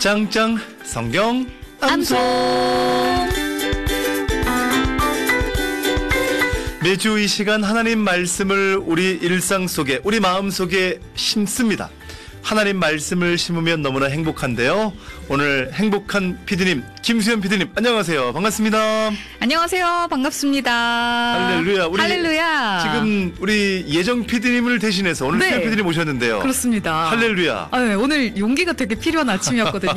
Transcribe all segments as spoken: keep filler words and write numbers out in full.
짱짱 성경 암송. 매주 이 시간 하나님 말씀을 우리 일상 속에, 우리 마음 속에 심습니다. 하나님 말씀을 심으면 너무나 행복한데요. 오늘 행복한 피디님, 김수현 피디님, 안녕하세요. 반갑습니다. 안녕하세요. 반갑습니다. 할렐루야. 우리 할렐루야. 지금 우리 예정 피디님을 대신해서 오늘 네. 수현 피디님 오셨는데요. 그렇습니다. 할렐루야. 아, 네, 오늘 용기가 되게 필요한 아침이었거든요.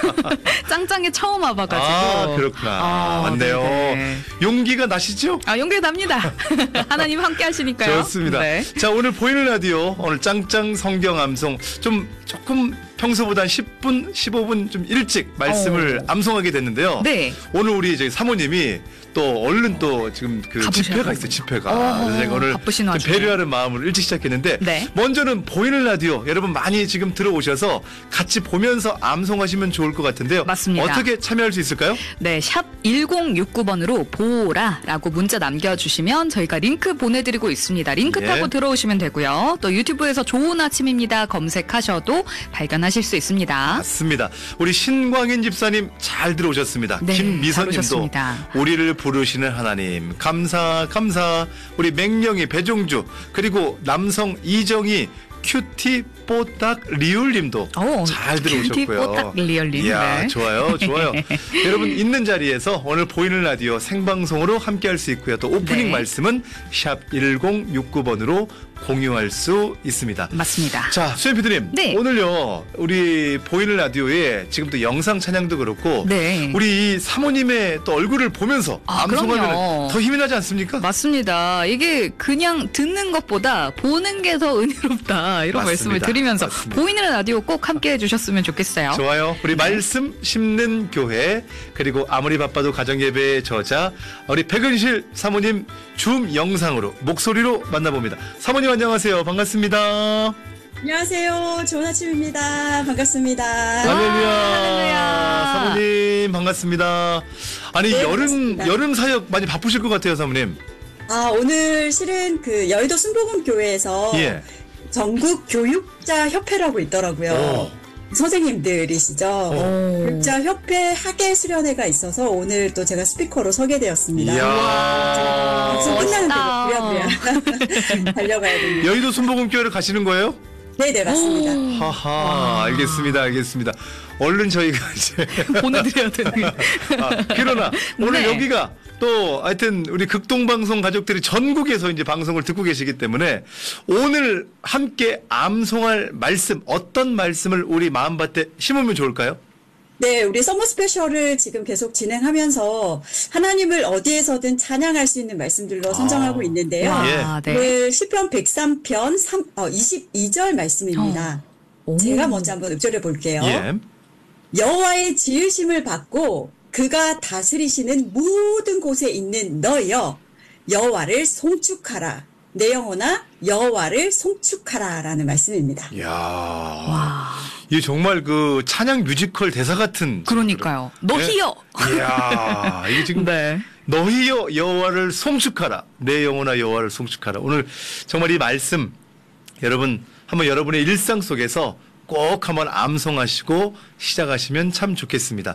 짱짱에 처음 와봐가지고. 아, 그렇구나. 아, 맞네요. 네네. 용기가 나시죠? 아, 용기가 납니다. 하나님 함께 하시니까요. 좋습니다. 네. 자, 오늘 보이는 라디오, 오늘 짱짱 성경 암송 좀 조금 평소보다 십 분, 십오 분 좀 일찍 말씀을 어. 암송하게 됐는데요. 네. 오늘 우리 저희 사모님이 또 얼른 또 지금 그 가보셔야 집회가 있어요, 집회가. 어, 그래서 제가 오늘 바쁘신 좀 와중에. 배려하는 마음으로 일찍 시작했는데, 네. 먼저는 보이는 라디오 여러분 많이 지금 들어오셔서 같이 보면서 암송하시면 좋을 것 같은데요. 맞습니다. 어떻게 참여할 수 있을까요? 네, 샵 일공육구 번으로 보라라고 문자 남겨주시면 저희가 링크 보내드리고 있습니다. 링크 예. 타고 들어오시면 되고요. 또 유튜브에서 좋은 아침입니다 검색하셔도 발견하실 수 있습니다. 맞습니다. 우리 신광인 집사님 잘 들어오셨습니다. 네, 김미선님도 잘 오셨습니다. 우리를 부르시는 하나님 감사 감사. 우리 맹령이 배종주, 그리고 남성 이정희, 큐티 뽀딱 리울님도 오, 잘 큐티 들어오셨고요. 뽀딱 리얼님. 이야, 네. 좋아요, 좋아요. 여러분 있는 자리에서 오늘 보이는 라디오 생방송으로 함께할 수 있고요. 또 오프닝 네. 말씀은 샵 일공육구 번으로 공유할 수 있습니다. 맞습니다. 자, 수현 피디님. 네. 오늘요, 우리 보이는 라디오에 지금 또 영상 찬양도 그렇고, 네. 우리 사모님의 또 얼굴을 보면서 아, 암송하면 그럼요. 더 힘이 나지 않습니까? 맞습니다. 이게 그냥 듣는 것보다 보는 게 더 은혜롭다. 이런 맞습니다. 말씀을 드리면서 맞습니다. 보이는 라디오 꼭 함께 해주셨으면 좋겠어요. 좋아요. 우리 네. 말씀 심는 교회, 그리고 아무리 바빠도 가정예배의 저자, 우리 백은실 사모님 줌 영상으로, 목소리로 만나봅니다. 사모님 안녕하세요. 반갑습니다. 안녕하세요. 좋은 아침입니다. 반갑습니다. 할렐루야. 할렐루야. 사모님 반갑습니다. 아니, 네, 여름, 반갑습니다. 여름 사역 많이 바쁘실 것 같아요, 사모님. 아, 오늘 실은 그 여의도 순복음교회에서 예. 전국 교육자 협회라고 있더라고요. 오. 선생님들이시죠. 오. 교육자 협회 학예 수련회가 있어서 오늘 또 제가 스피커로 서게 되었습니다. 이야. 방송 끝나는 멋있다. 대로 부랴부랴 달려가야 됩니다. 여의도 순복음교회를 가시는 거예요? 네네, 맞습니다. 하하, 알겠습니다, 알겠습니다. 얼른 저희가 이제. 보내드려야 되는. 아, 그러나, 오늘 네. 여기가 또, 하여튼, 우리 극동방송 가족들이 전국에서 이제 방송을 듣고 계시기 때문에, 오늘 함께 암송할 말씀, 어떤 말씀을 우리 마음밭에 심으면 좋을까요? 네, 우리 서머 스페셜을 지금 계속 진행하면서 하나님을 어디에서든 찬양할 수 있는 말씀들로 선정하고 있는데요. 와, 네. 오늘 시편 백삼 편 삼, 어, 이십이 절 말씀입니다. 오. 제가 먼저 한번 읊조려 볼게요. 예. 여호와의 지으심을 받고 그가 다스리시는 모든 곳에 있는 너여 여호와를 송축하라. 내 영혼아 여호와를 송축하라 라는 말씀입니다. 이야. 와. 이게 정말 그 찬양 뮤지컬 대사 같은. 그러니까요. 너희여. 네. 이야. 이게 지금. 네. 너희여 여호와를 송축하라. 내 영혼아 여호와를 송축하라. 오늘 정말 이 말씀 여러분 한번 여러분의 일상 속에서 꼭 한번 암송하시고 시작하시면 참 좋겠습니다.